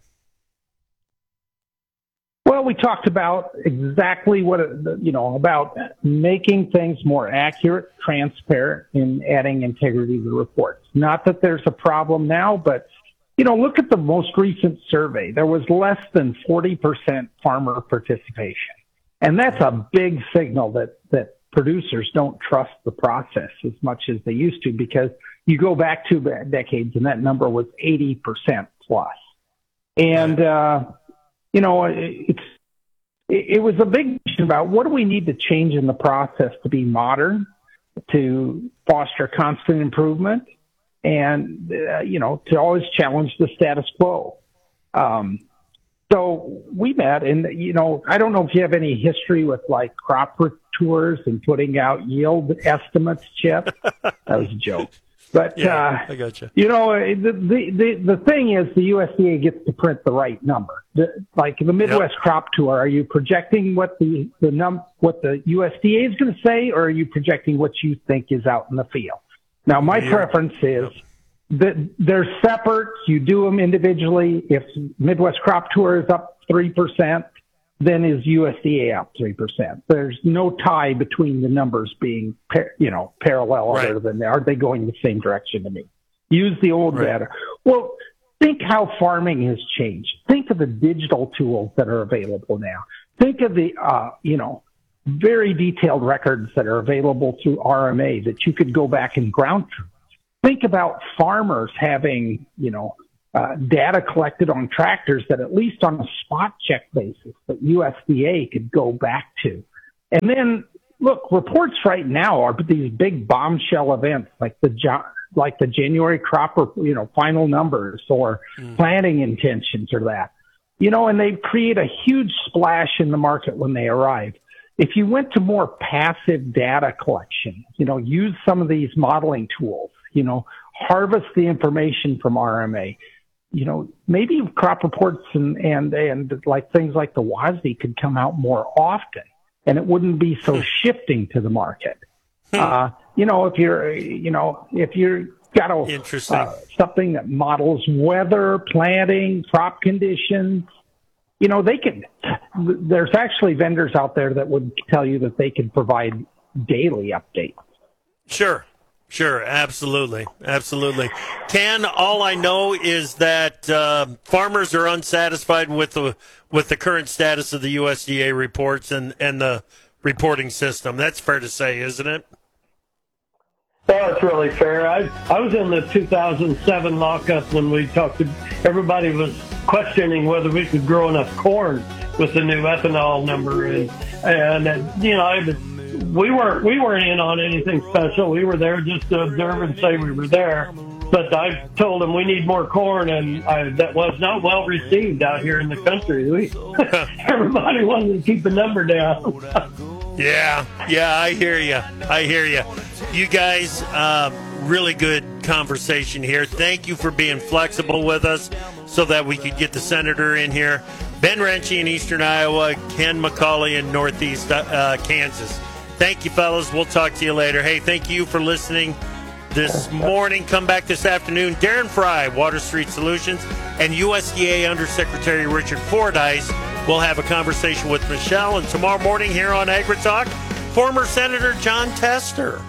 Well, we talked about exactly what, you know, about making things more accurate, transparent, and adding integrity to the reports. Not that there's a problem now, but, you know, look at the most recent survey. There was less than forty percent farmer participation. And that's a big signal that, that producers don't trust the process as much as they used to, because you go back two decades and that number was eighty percent plus. And, uh, you know, it's, it was a big question about what do we need to change in the process to be modern, to foster constant improvement, and, uh, you know, to always challenge the status quo. Um, so we met, and, you know, I don't know if you have any history with, like, crop tours and putting out yield estimates, Chip. That was a joke. But, yeah, uh, I gotcha. you know, the, the, the, the thing is the U S D A gets to print the right number. The, like the Midwest yep. Crop Tour, are you projecting what the, the num, what the U S D A is going to say, or are you projecting what you think is out in the field? Now, my yeah. preference is that they're separate. You do them individually. If Midwest Crop Tour is up three percent, then is U S D A up three percent. There's no tie between the numbers being, par- you know, parallel right. other than are they going the same direction to me? Use the old right. data. Well, think how farming has changed. Think of the digital tools that are available now. Think of the, uh, you know, very detailed records that are available through R M A that you could go back and ground truth. think about farmers having, you know, uh, data collected on tractors that at least on a spot check basis that U S D A could go back to. And then, look, reports right now are these big bombshell events like the like the January crop, or, you know, final numbers or mm. planting intentions or that, you know, and they create a huge splash in the market when they arrive. If you went to more passive data collection, you know, use some of these modeling tools, you know, harvest the information from R M A, you know, maybe crop reports and, and, and like things like the W A S D could come out more often, and it wouldn't be so shifting to the market. Uh, you know, if you're, you know, if you're got a, Interesting. Uh, something that models weather, planting, crop conditions, you know, they can, there's actually vendors out there that would tell you that they can provide daily updates. Sure. Sure. Absolutely. Absolutely. Ken, all I know is that uh, farmers are unsatisfied with the, with the current status of the U S D A reports and, and the reporting system. That's fair to say, isn't it? Oh, it's really fair. I I was in the two thousand seven lockup when we talked to, everybody was questioning whether we could grow enough corn with the new ethanol number. And, and uh, you know, I was, we weren't, we weren't in on anything special. We were there just to observe and say we were there. But I told them we need more corn, and I, that was not well received out here in the country. We, everybody wanted to keep the number down. Yeah, yeah, I hear you. I hear you. You guys, uh, really good conversation here. Thank you for being flexible with us so that we could get the senator in here. Ben Renchie in Eastern Iowa, Ken McCauley in Northeast uh, Kansas. Thank you, fellas. We'll talk to you later. Hey, thank you for listening this morning. Come back this afternoon. Darren Fry, Water Street Solutions, and U S D A Undersecretary Richard Fordyce will have a conversation with Michelle. And tomorrow morning here on AgriTalk, former Senator Jon Tester.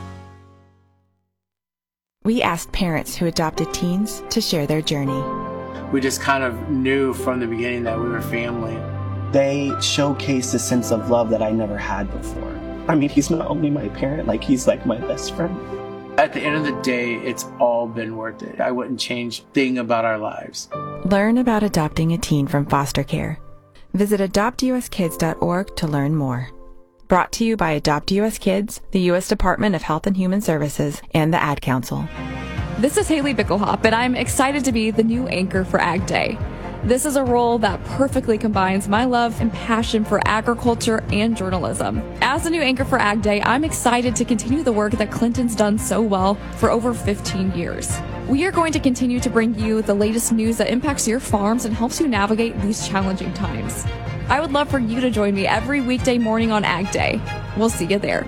We asked parents who adopted teens to share their journey. We just kind of knew from the beginning that we were family. They showcased a sense of love that I never had before. I mean, he's not only my parent, like he's like my best friend. At the end of the day, it's all been worth it. I wouldn't change a thing about our lives. Learn about adopting a teen from foster care. Visit adopt U S kids dot org to learn more. Brought to you by Adopt U S Kids, the U S Department of Health and Human Services, and the Ad Council. This is Haley Bickelhop, and I'm excited to be the new anchor for Ag Day. This is a role that perfectly combines my love and passion for agriculture and journalism. As the new anchor for Ag Day, I'm excited to continue the work that Clinton's done so well for over fifteen years. We are going to continue to bring you the latest news that impacts your farms and helps you navigate these challenging times. I would love for you to join me every weekday morning on Ag Day. We'll see you there.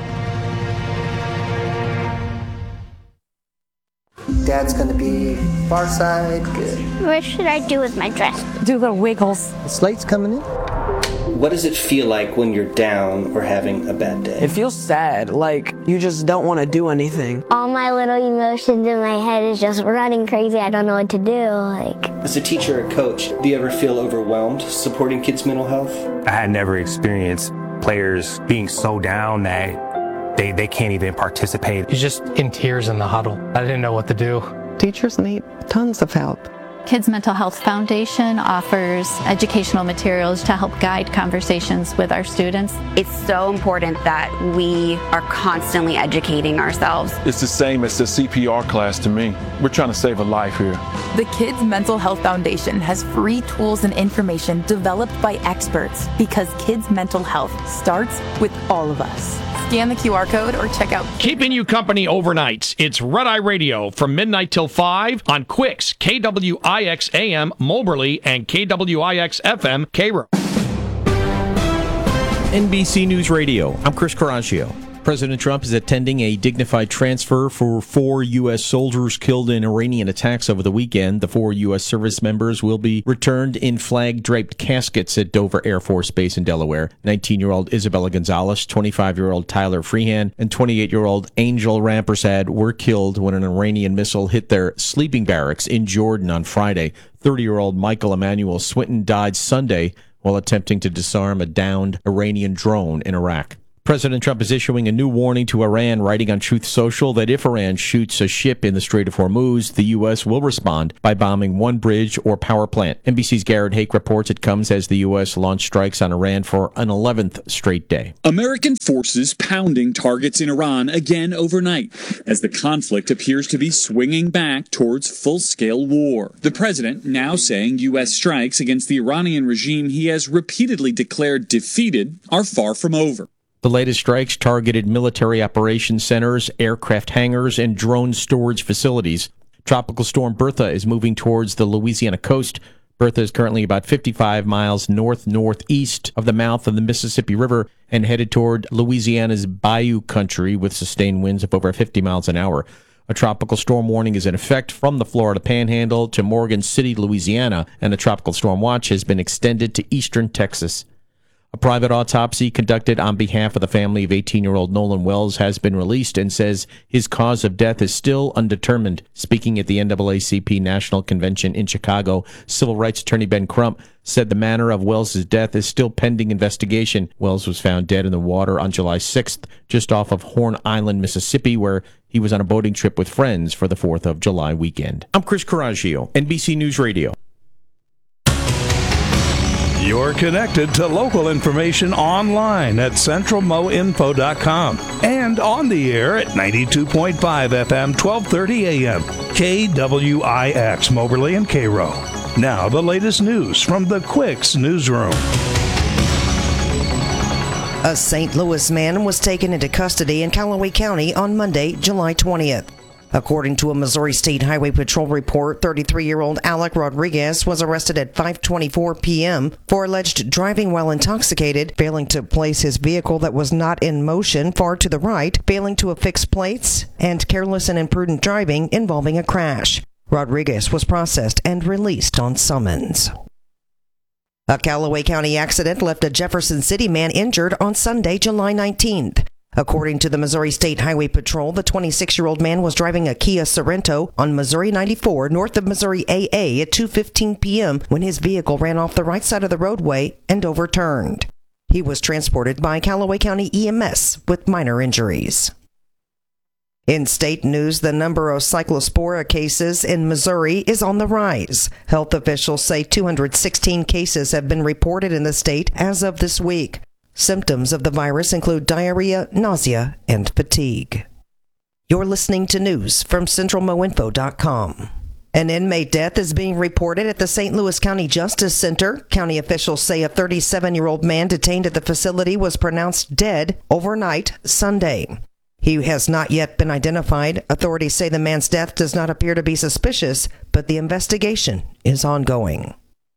Dad's gonna be far side, good. What should I do with my dress? Do little wiggles. The slate's coming in. What does it feel like when you're down or having a bad day? It feels sad, like you just don't want to do anything. All my little emotions in my head is just running crazy. I don't know what to do. Like, as a teacher or coach, do you ever feel overwhelmed supporting kids' mental health? I had never experienced players being so down that they, they can't even participate. You're just in tears in the huddle. I didn't know what to do. Teachers need tons of help. Kids Mental Health Foundation offers educational materials to help guide conversations with our students. It's so important that we are constantly educating ourselves. It's the same as the C P R class to me. We're trying to save a life here. The Kids Mental Health Foundation has free tools and information developed by experts because kids' mental health starts with all of us. Scan the Q R code or check out... Keeping you company overnights. It's Red Eye Radio from midnight till five on Quicks, K W I X A M, Moberly, and K W I X F M, Cairo. N B C News Radio, I'm Chris Caraccio. President Trump is attending a dignified transfer for four U S soldiers killed in Iranian attacks over the weekend. The four U S service members will be returned in flag-draped caskets at Dover Air Force Base in Delaware. nineteen-year-old Isabella Gonzalez, twenty-five-year-old Tyler Freehan, and twenty-eight-year-old Angel Rampersad were killed when an Iranian missile hit their sleeping barracks in Jordan on Friday. thirty-year-old Michael Emmanuel Swinton died Sunday while attempting to disarm a downed Iranian drone in Iraq. President Trump is issuing a new warning to Iran, writing on Truth Social that if Iran shoots a ship in the Strait of Hormuz, the U S will respond by bombing one bridge or power plant. N B C's Garrett Hake reports it comes as the U S launched strikes on Iran for an eleventh straight day. American forces pounding targets in Iran again overnight as the conflict appears to be swinging back towards full-scale war. The president now saying U S strikes against the Iranian regime he has repeatedly declared defeated are far from over. The latest strikes targeted military operations centers, aircraft hangars, and drone storage facilities. Tropical storm Bertha is moving towards the Louisiana coast. Bertha is currently about fifty-five miles north-northeast of the mouth of the Mississippi River and headed toward Louisiana's Bayou country with sustained winds of over fifty miles an hour. A tropical storm warning is in effect from the Florida Panhandle to Morgan City, Louisiana, and a tropical storm watch has been extended to eastern Texas. A private autopsy conducted on behalf of the family of eighteen-year-old Nolan Wells has been released and says his cause of death is still undetermined. Speaking at the N double A C P National Convention in Chicago, civil rights attorney Ben Crump said the manner of Wells' death is still pending investigation. Wells was found dead in the water on July sixth, just off of Horn Island, Mississippi, where he was on a boating trip with friends for the fourth of July weekend. I'm Chris Coraggio, N B C News Radio. You're connected to local information online at central mo info dot com and on the air at ninety-two point five F M, twelve thirty A M, K W I X, Moberly and Cairo. Now the latest news from the Quicks newsroom. A Saint Louis man was taken into custody in Callaway County on Monday, July twentieth. According to a Missouri State Highway Patrol report, thirty-three-year-old Alec Rodriguez was arrested at five twenty-four p.m. for alleged driving while intoxicated, failing to place his vehicle that was not in motion far to the right, failing to affix plates, and careless and imprudent driving involving a crash. Rodriguez was processed and released on summons. A Callaway County accident left a Jefferson City man injured on Sunday, July nineteenth. According to the Missouri State Highway Patrol, the twenty-six-year-old man was driving a Kia Sorento on Missouri ninety-four north of Missouri A A at two fifteen p.m. when his vehicle ran off the right side of the roadway and overturned. He was transported by Callaway County E M S with minor injuries. In state news, the number of cyclospora cases in Missouri is on the rise. Health officials say two hundred sixteen cases have been reported in the state as of this week. Symptoms of the virus include diarrhea, nausea, and fatigue. You're listening to news from central mo info dot com. An inmate death is being reported at the Saint Louis County Justice Center. County officials say a thirty-seven-year-old man detained at the facility was pronounced dead overnight Sunday. He has not yet been identified. Authorities say the man's death does not appear to be suspicious, but the investigation is ongoing.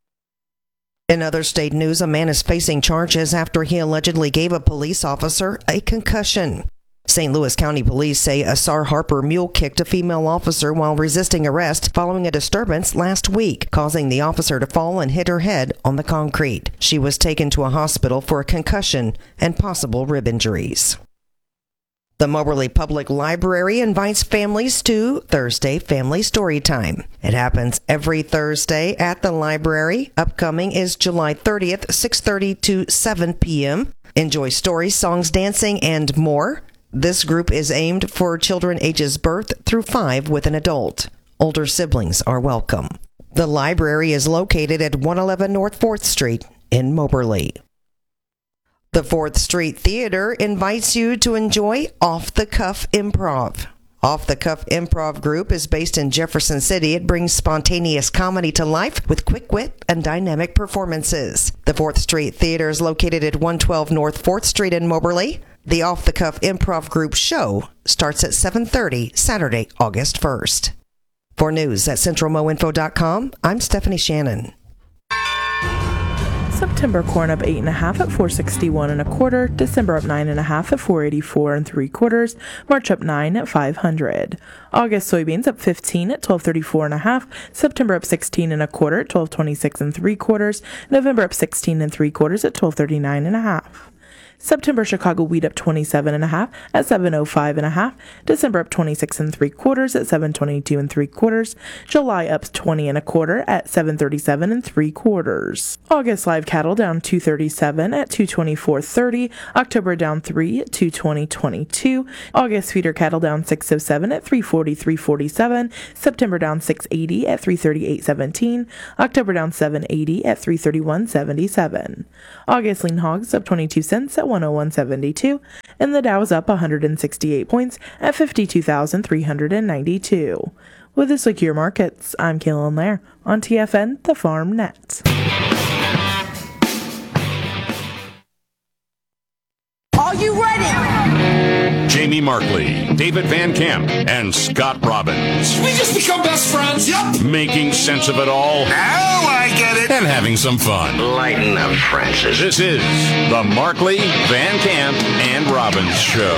In other state news, a man is facing charges after he allegedly gave a police officer a concussion. Saint Louis County Police say Asar Harper mule-kicked a female officer while resisting arrest following a disturbance last week, causing the officer to fall and hit her head on the concrete. She was taken to a hospital for a concussion and possible rib injuries. The Moberly Public Library invites families to Thursday Family Story Time. It happens every Thursday at the library. Upcoming is July thirtieth, six thirty to seven p.m. Enjoy stories, songs, dancing, and more. This group is aimed for children ages birth through five with an adult. Older siblings are welcome. The library is located at one eleven North fourth Street in Moberly. The fourth Street Theater invites you to enjoy Off the Cuff Improv. Off the Cuff Improv Group is based in Jefferson City. It brings spontaneous comedy to life with quick wit and dynamic performances. The fourth Street Theater is located at one twelve North fourth Street in Moberly. The Off the Cuff Improv Group show starts at seven thirty Saturday, August first. For news at central mo info dot com, I'm Stephanie Shannon. September corn up eight and a half at four sixty-one and a quarter. December up nine and a half at four eighty-four and three quarters. March up nine at five hundred. August soybeans up fifteen at twelve thirty-four and a half. September up sixteen and a quarter at twelve twenty-six and three quarters. November up sixteen and three quarters at twelve thirty-nine and a half. September Chicago wheat up twenty-seven and a half at seven oh five and a half. December up twenty-six and three quarters at seven twenty-two and three quarters. July up twenty and a quarter at seven thirty-seven and three quarters. August live cattle down two thirty-seven at two twenty-four thirty. October down three at two twenty twenty-two. August feeder cattle down six oh seven at three forty-three forty-seven. September down six eighty at three thirty-eight seventeen. October down seven eighty at three thirty-one seventy-seven. August lean hogs up twenty-two cents at one oh one seventy-two, and the Dow's up one hundred sixty-eight points at fifty-two thousand three hundred ninety-two. With the Secure Markets, I'm Kaylin Lair on T F N, the Farm Net. Are you ready? Jamie Markley, David Van Camp, and Scott Robbins. We just become best friends. Yep. Making sense of it all. Now I get it. And having some fun. Lighten up, Francis. This is the Markley, Van Camp, and Robbins Show.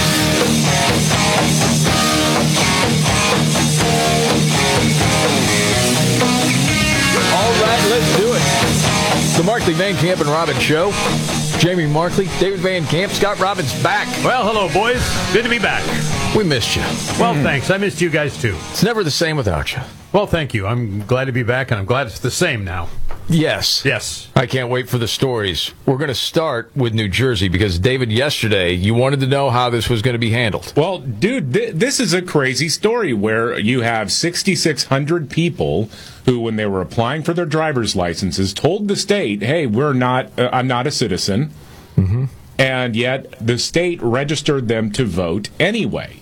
All right, let's do it. The Markley, Van Camp, and Robbins Show. Jamie Markley, David Van Camp, Scott Robbins back. Well, hello, boys. Good to be back. We missed you. Well, mm. thanks. I missed you guys, too. It's never the same without you. Well, thank you. I'm glad to be back, and I'm glad it's the same now. Yes. Yes. I can't wait for the stories. We're going to start with New Jersey because, David, yesterday you wanted to know how this was going to be handled. Well, dude, th- this is a crazy story where you have sixty-six hundred people who, when they were applying for their driver's licenses, told the state, hey, we're not, uh, I'm not a citizen. Mm-hmm. And yet the state registered them to vote anyway.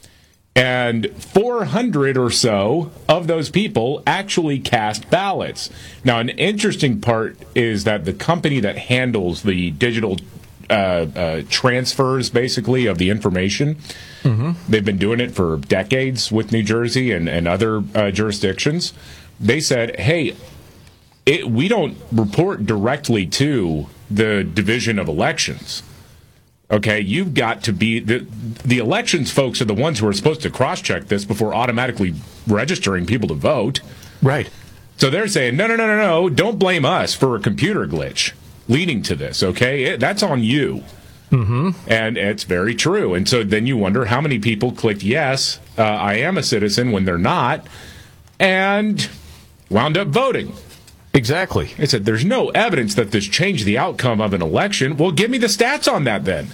And four hundred or so of those people actually cast ballots. Now, an interesting part is that the company that handles the digital uh, uh, transfers, basically, of the information, mm-hmm. they've been doing it for decades with New Jersey and, and other uh, jurisdictions. They said, hey, it, we don't report directly to the Division of Elections. Okay, you've got to be the the elections folks are the ones who are supposed to cross-check this before automatically registering people to vote. Right. So they're saying, no, no, no, no, no, don't blame us for a computer glitch leading to this, okay? It, that's on you. Mm-hmm. And it's very true. And so then you wonder how many people clicked yes, uh, I am a citizen, when they're not, and wound up voting. Exactly. It said, there's no evidence that this changed the outcome of an election. Well, give me the stats on that then.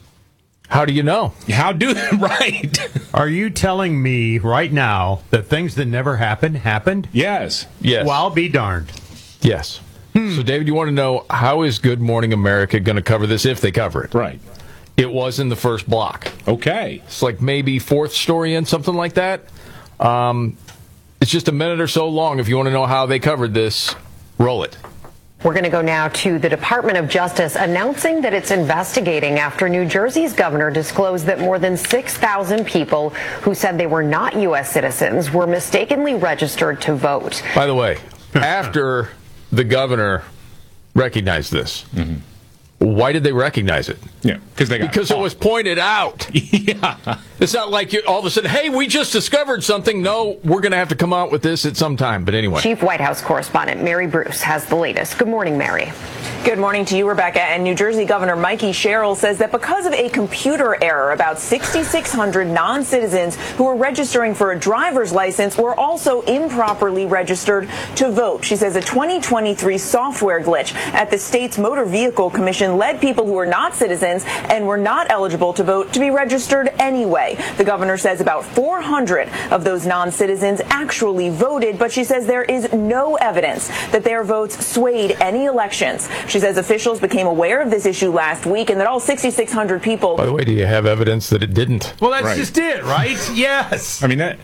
How do you know? How do right? Are you telling me right now that things that never happened happened? Yes. Yes. Well, I'll be darned. Yes. Hmm. So, David, you want to know how is Good Morning America going to cover this if they cover it? Right. It was in the first block. Okay. It's like maybe fourth story in, something like that. Um, it's just a minute or so long if you want to know how they covered this. Roll it. We're going to go now to the Department of Justice announcing that it's investigating after New Jersey's governor disclosed that more than six thousand people who said they were not U S citizens were mistakenly registered to vote. By the way, after the governor recognized this, mm-hmm. why did they recognize it? Yeah, because they got because caught. It was pointed out. Yeah, it's not like you all of a sudden, hey, we just discovered something. No, we're going to have to come out with this at some time. But anyway, Chief White House correspondent Mary Bruce has the latest. Good morning, Mary. Good morning to you, Rebecca. And New Jersey Governor Mikey Sherrill says that because of a computer error, about sixty-six hundred non-citizens who were registering for a driver's license were also improperly registered to vote. She says a twenty twenty-three software glitch at the state's Motor Vehicle Commission led people who were not citizens and were not eligible to vote to be registered anyway. The governor says about four hundred of those non-citizens actually voted, but she says there is no evidence that their votes swayed any elections. She says officials became aware of this issue last week and that all sixty-six hundred people... By the way, do you have evidence that it didn't? Well, that's right. just it, right? Yes. I mean, that...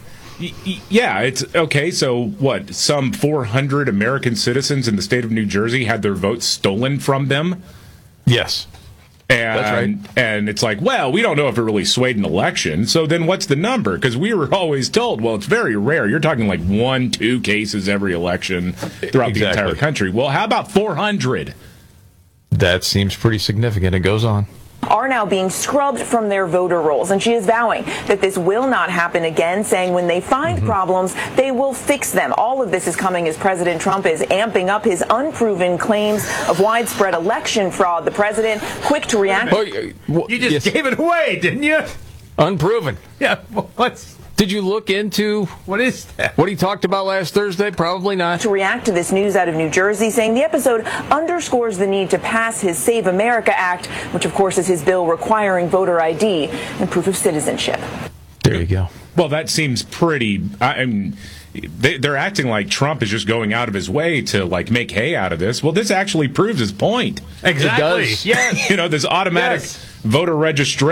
Yeah, it's okay. So what? Some four hundred American citizens in the state of New Jersey had their votes stolen from them? Yes. And, That's right. And it's like, well, we don't know if it really swayed an election. So then what's the number? Because we were always told, well, it's very rare. You're talking like one, two cases every election throughout exactly. the entire country. Well, how about four hundred? That seems pretty significant. It goes on. are now being scrubbed from their voter rolls. And she is vowing that this will not happen again, saying when they find mm-hmm. problems, they will fix them. All of this is coming as President Trump is amping up his unproven claims of widespread election fraud. The president, quick to react. Well, you just yes. gave it away, didn't you? Unproven. Yeah, well, let's... Did you look into what is that? What he talked about last Thursday? Probably not. To react to this news out of New Jersey, saying the episode underscores the need to pass his Save America Act, which of course is his bill requiring voter I D and proof of citizenship. There you go. Well, that seems pretty. I mean, they, they're acting like Trump is just going out of his way to like make hay out of this. Well, this actually proves his point. Exactly. It does. Yes. You know, this automatic yes. voter registration.